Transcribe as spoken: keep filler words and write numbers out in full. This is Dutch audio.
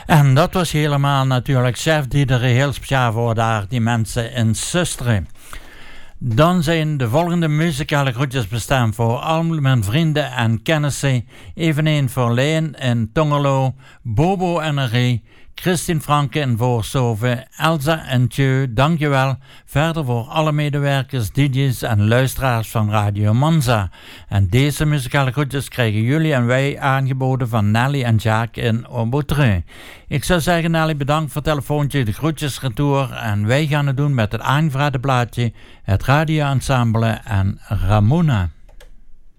En dat was helemaal natuurlijk Chef Diederik, heel speciaal voor daar die mensen in Susteren. Dan zijn de volgende muzikale groetjes bestemd voor al mijn vrienden en kennissen. Eveneens voor Leen in Tongelo, Bobo en Rie, Christine Franke in Voorshoven, Elsa en Tjeu, dankjewel. Verder voor alle medewerkers, D J's en luisteraars van Radio Monza. En deze muzikale groetjes krijgen jullie en wij aangeboden van Nelly en Jacques in Aubotreu. Ik zou zeggen, Nelly, bedankt voor het telefoontje, de groetjes retour. En wij gaan het doen met het aangevraagde plaatje, het Radio Ensemble en Ramona.